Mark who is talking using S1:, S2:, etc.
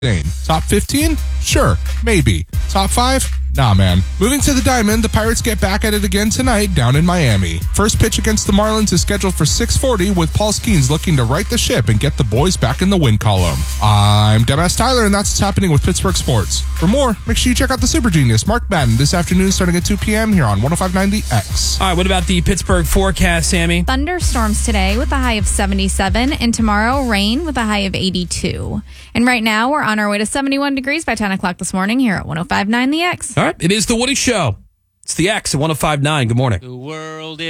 S1: Top 15? Sure, maybe. Top 5? Nah, man. Moving to the Diamond, the Pirates get back at it again tonight down in Miami. First pitch against the Marlins is scheduled for 6:40, with Paul Skeens looking to right the ship and get the boys back in the win column. I'm Dumbass Tyler, and that's what's happening with Pittsburgh sports. For more, make sure you check out the Super Genius, Mark Madden, this afternoon starting at 2 p.m. here on 105.9 The X.
S2: All right, what about the Pittsburgh forecast, Sammy?
S3: Thunderstorms today with a high of 77, and tomorrow rain with a high of 82. And right now, we're on our way to 71 degrees by 10 o'clock this morning here at 105.9 The X.
S2: All right, it is The Woody Show. It's The X at 105.9. Good morning.
S4: The world